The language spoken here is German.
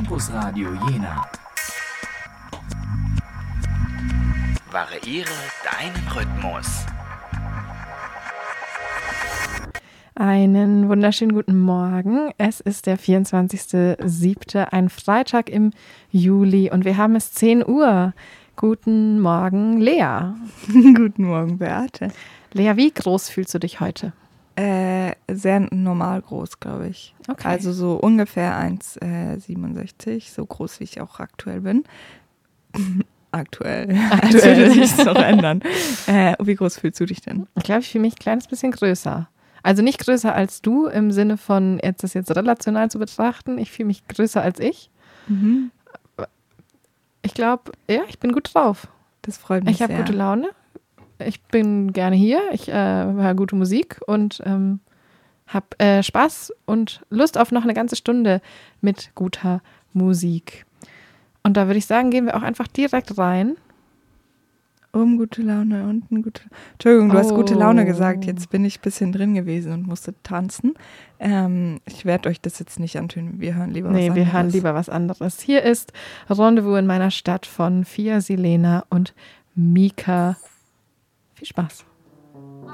Campus Radio Jena. Variiere deinen Rhythmus. Einen wunderschönen guten Morgen. Es ist der 24.07., ein Freitag im Juli und wir haben es 10 Uhr. Guten Morgen, Lea. Guten Morgen, Beate. Lea, wie groß fühlst du dich heute? Sehr normal groß, glaube ich. Okay. Also so ungefähr 1,67, so groß wie ich auch aktuell bin. Aktuell. Also wird sich noch ändern. Wie groß fühlst du dich denn? Ich glaube, ich fühle mich ein kleines bisschen größer. Also nicht größer als du im Sinne von, das jetzt relational zu betrachten. Ich fühle mich größer als ich. Mhm. Ich glaube, ja, ich bin gut drauf. Das freut mich sehr. Ich habe gute Laune. Ich bin gerne hier. Ich höre gute Musik und habe Spaß und Lust auf noch eine ganze Stunde mit guter Musik. Und da würde ich sagen, gehen wir auch einfach direkt rein. Gute Laune und ein gute... Entschuldigung, du hast gute Laune gesagt. Jetzt bin ich ein bisschen drin gewesen und musste tanzen. Ich werde euch das jetzt nicht antönen. Wir hören lieber was anderes. Nee, wir hören lieber was anderes. Hier ist Rendezvous in meiner Stadt von Fia, Silena und Mika. Viel Spaß.